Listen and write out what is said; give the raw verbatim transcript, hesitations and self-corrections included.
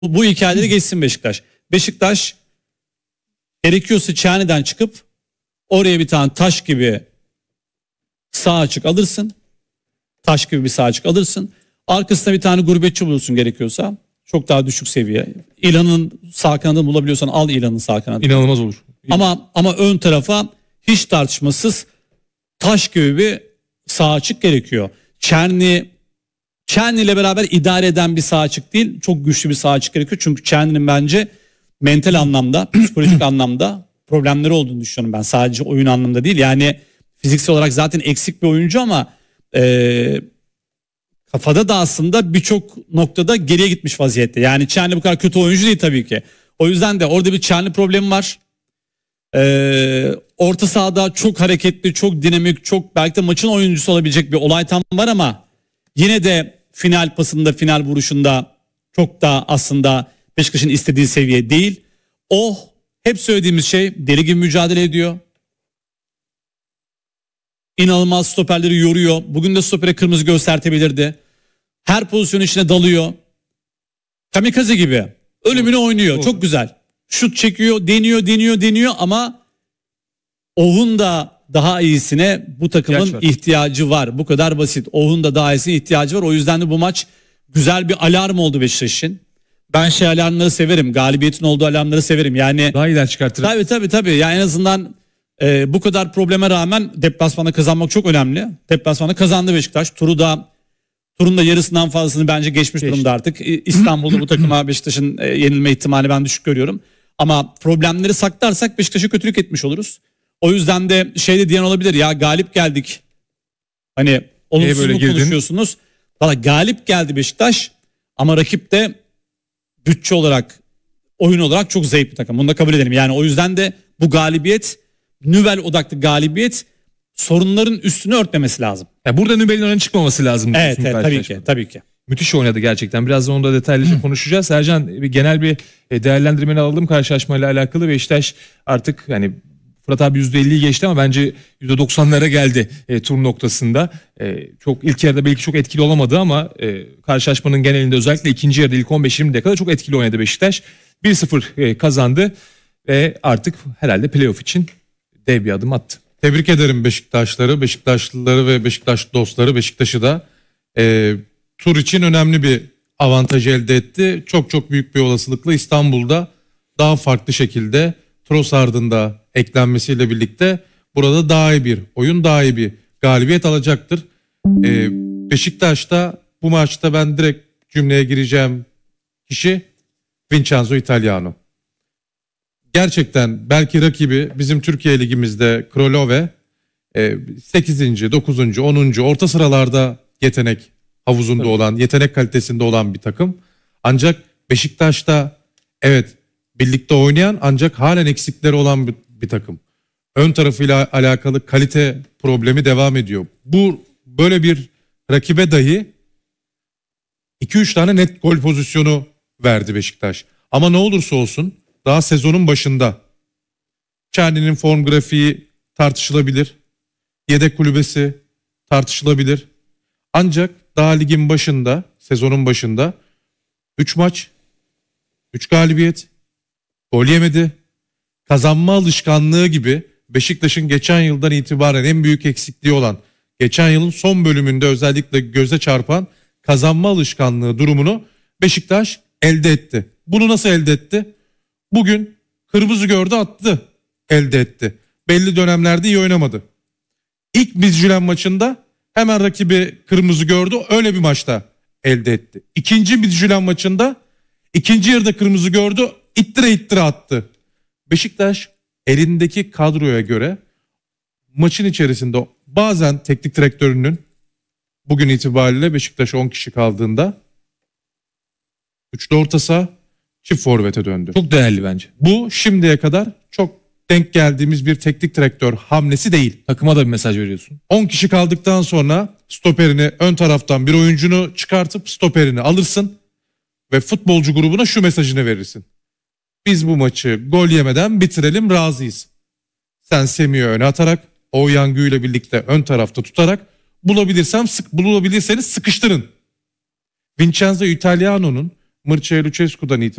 Bu, bu hikayeleri geçsin Beşiktaş. Beşiktaş gerekiyorsa Çağne'den çıkıp oraya bir tane taş gibi sağ açık alırsın. Taş gibi bir sağ açık alırsın. Arkasına bir tane gurbetçi bulursun gerekiyorsa. Çok daha düşük seviye. İlan'ın sağ kanadını bulabiliyorsan al İlan'ın sağ kanadını. İnanılmaz olur. Ama ama ön tarafa hiç tartışmasız taş gibi bir sağ açık gerekiyor. Çerni Çerni ile beraber idare eden bir sağ açık değil. Çok güçlü bir sağ açık gerekiyor. Çünkü Çerni'nin bence mental anlamda, psikolojik anlamda problemleri olduğunu düşünüyorum ben. Sadece oyun anlamda değil. Yani fiziksel olarak zaten eksik bir oyuncu ama e, kafada da aslında birçok noktada geriye gitmiş vaziyette. Yani Çerni bu kadar kötü oyuncu değil tabii ki. O yüzden de orada bir Çerni problemi var. Ee, orta sahada çok hareketli, çok dinamik, çok belki de maçın oyuncusu olabilecek bir olay tam var ama yine de final pasında, final vuruşunda çok da aslında Beşiktaş'ın istediği seviye değil. O hep söylediğimiz şey, deli gibi mücadele ediyor. İnanılmaz stoperleri yoruyor. Bugün de stopere kırmızı göstertebilirdi. Her pozisyon içine dalıyor. Kamikaze gibi. Ölümünü oynuyor. Doğru. Çok güzel. Şut çekiyor, deniyor, deniyor, deniyor ama Ohun da daha iyisine bu takımın var. ihtiyacı var. Bu kadar basit. Ohun da daha iyisine ihtiyacı var. O yüzden de bu maç güzel bir alarm oldu Beşiktaş'ın. Ben şey alarmları severim. Galibiyetin olduğu alarmları severim. Yani daha iyiler çıkartır. Tabii tabii tabii. Yani en azından e, bu kadar probleme rağmen deplasmanda kazanmak çok önemli. Deplasmanda kazandı Beşiktaş. Turu da Turun da yarısından fazlasını bence geçmiş Geçti. durumda artık. İstanbul'da bu takıma Beşiktaş'ın e, yenilme ihtimali ben düşük görüyorum. Ama problemleri saklarsak Beşiktaş'a kötülük etmiş oluruz. O yüzden de şey de diyen olabilir ya, galip geldik. Hani olumsuz mu konuşuyorsunuz? Valla galip geldi Beşiktaş ama rakip de bütçe olarak, oyun olarak çok zayıf bir takım. Bunu da kabul edelim. Yani o yüzden de bu galibiyet, Nübel odaklı galibiyet sorunların üstünü örtmemesi lazım. Ya burada Nübel'in öne çıkmaması lazım. Evet, evet tabii ki, tabii ki. Müthiş oynadı gerçekten. Birazdan onu da detaylıca konuşacağız. Ercan, bir genel bir değerlendirmeni alalım karşılaşmayla alakalı. Beşiktaş artık yani Fırat abi yüzde elliyi geçti ama bence yüzde doksanlara geldi e, tur noktasında. E, çok ilk yarıda belki çok etkili olamadı ama e, karşılaşmanın genelinde özellikle ikinci yarıda ilk on beş yirmi dakikada çok etkili oynadı Beşiktaş. bir sıfır e, kazandı ve artık herhalde playoff için dev bir adım attı. Tebrik ederim Beşiktaşları, Beşiktaşlıları ve Beşiktaş dostları. Beşiktaş'ı da e, tur için önemli bir avantaj elde etti. Çok çok büyük bir olasılıkla İstanbul'da daha farklı şekilde Trossard'ın da eklenmesiyle birlikte burada daha iyi bir oyun, daha iyi bir galibiyet alacaktır. E, Beşiktaş'ta bu maçta ben direkt cümleye gireceğim kişi Vincenzo Italiano. Gerçekten belki rakibi bizim Türkiye Ligimizde Krolove sekizinci, dokuzuncu, onuncu orta sıralarda yetenek havuzunda Tabii. olan, yetenek kalitesinde olan bir takım. Ancak Beşiktaş'ta evet birlikte oynayan ancak halen eksikleri olan bir, bir takım. Ön tarafıyla alakalı kalite problemi devam ediyor. Bu böyle bir rakibe dahi iki üç tane net gol pozisyonu verdi Beşiktaş. Ama ne olursa olsun daha sezonun başında Çerni'nin form grafiği tartışılabilir. Yedek kulübesi tartışılabilir. Ancak daha ligin başında, sezonun başında üç maç, üç galibiyet, gol yemedi. Kazanma alışkanlığı gibi Beşiktaş'ın geçen yıldan itibaren en büyük eksikliği olan, geçen yılın son bölümünde özellikle göze çarpan kazanma alışkanlığı durumunu Beşiktaş elde etti. Bunu nasıl elde etti? Bugün kırmızı gördü, attı, elde etti. Belli dönemlerde iyi oynamadı. İlk Midtjylland maçında hemen rakibi kırmızı gördü, öyle bir maçta elde etti. İkinci Midtjylland maçında ikinci yarıda kırmızı gördü, ittire ittire attı. Beşiktaş elindeki kadroya göre maçın içerisinde bazen teknik direktörünün bugün itibariyle Beşiktaş on kişi kaldığında üçlü orta saha, çift forvete döndü. Çok değerli bence. Bu şimdiye kadar çok denk geldiğimiz bir teknik direktör hamlesi değil. Takıma da bir mesaj veriyorsun. on kişi kaldıktan sonra stoperini, ön taraftan bir oyuncunu çıkartıp stoperini alırsın ve futbolcu grubuna şu mesajını verirsin. Biz bu maçı gol yemeden bitirelim, razıyız. Sen Semih'i öne atarak, Ouyangü ile birlikte ön tarafta tutarak bulabilirsem sık bulabilirseniz sıkıştırın. Vincenzo Italiano'nun Mircea Lucescu'dan itibaren